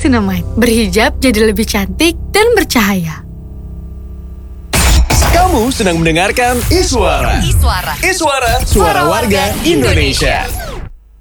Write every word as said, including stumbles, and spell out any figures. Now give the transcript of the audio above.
Niacinamide. Berhijab jadi lebih cantik dan bercahaya. Kamu sedang mendengarkan Iswara. Iswara. Iswara, suara warga Indonesia.